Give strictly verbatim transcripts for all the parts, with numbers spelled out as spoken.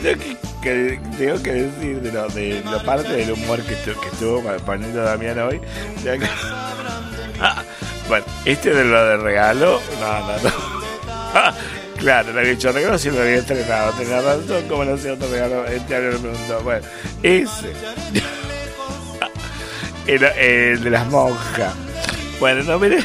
tengo que, que, tengo que decir de lo, de lo parte del humor que, tu, que estuvo poniendo Damián hoy. Bueno, este de lo de regalo, no, no, no. Claro, le había hecho regalo si lo había estrenado. Tenía razón, como no sé otro regalo. Este año me preguntó. Bueno, ese. El, el de las monjas. Bueno, no mire.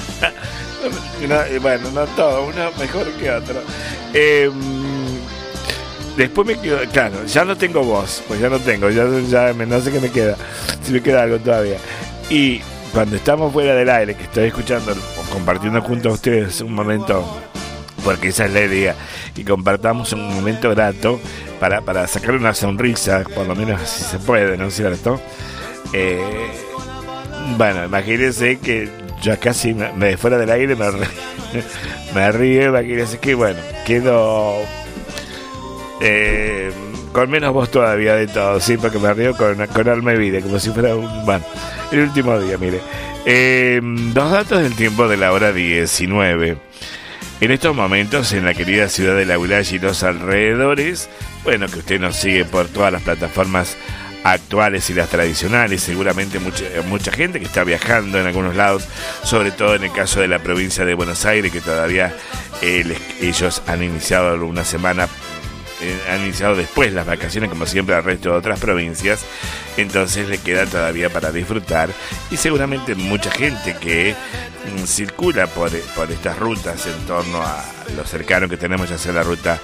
No, bueno, no todo, uno mejor que otro. Eh, después me quedo, claro, ya no tengo voz, pues ya no tengo, ya, ya me, no sé qué me queda, si me queda algo todavía. Y cuando estamos fuera del aire, que estoy escuchando, compartiendo junto a ustedes un momento, porque esa es la idea, y compartamos un momento grato para, para sacar una sonrisa, por lo menos si se puede, ¿no es cierto? Eh, bueno, imagínense que yo casi me, me fuera del aire me, me río, imagínense que bueno, quedo eh, con menos voz todavía de todo, sí, porque me río con, con alma y vida, como si fuera un, bueno, el último día, mire. Eh, dos datos del tiempo de la hora diecinueve. En estos momentos, en la querida ciudad de La Eulalia y los alrededores, bueno, que usted nos sigue por todas las plataformas actuales y las tradicionales, seguramente mucha, mucha gente que está viajando en algunos lados, sobre todo en el caso de la provincia de Buenos Aires, que todavía eh, les, ellos han iniciado una semana, eh, han iniciado después las vacaciones, como siempre al resto de otras provincias, entonces le queda todavía para disfrutar, y seguramente mucha gente que mm, circula por, por estas rutas en torno a lo cercano que tenemos, ya sea la ruta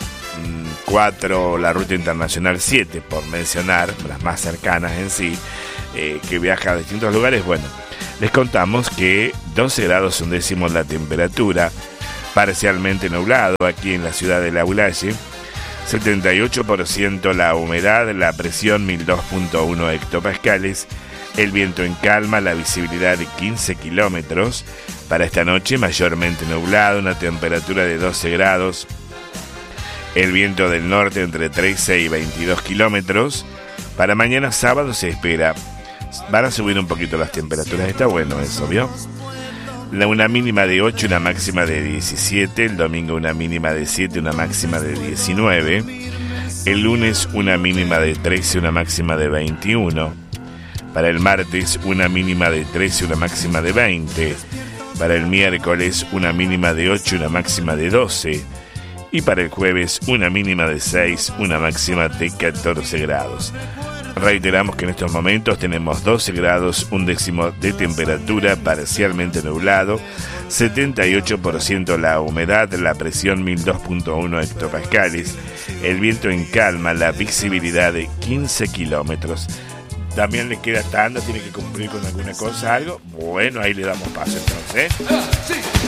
cuatro, la ruta internacional siete, por mencionar las más cercanas en sí, eh, que viaja a distintos lugares. Bueno, les contamos que doce grados un décimo la temperatura, parcialmente nublado aquí en la ciudad de La Eulalia, setenta y ocho por ciento la humedad, la presión mil dos punto uno hectopascales, el viento en calma, la visibilidad de quince kilómetros. Para esta noche mayormente nublado, una temperatura de doce grados, el viento del norte entre trece y veintidós kilómetros. Para mañana sábado se espera, van a subir un poquito las temperaturas, está bueno eso, ¿vio? Una mínima de ocho, una máxima de diecisiete, el domingo una mínima de siete, una máxima de diecinueve, el lunes una mínima de trece, una máxima de veintiuno, para el martes una mínima de trece, una máxima de veinte, para el miércoles una mínima de ocho, una máxima de doce, y para el jueves una mínima de seis, una máxima de catorce grados. Reiteramos que en estos momentos tenemos doce grados un décimo de temperatura, parcialmente nublado, setenta y ocho por ciento la humedad, la presión mil dos punto uno hectopascales, el viento en calma, la visibilidad de quince kilómetros. También le queda tanda, tiene que cumplir con alguna cosa, algo. Bueno, ahí le damos paso entonces.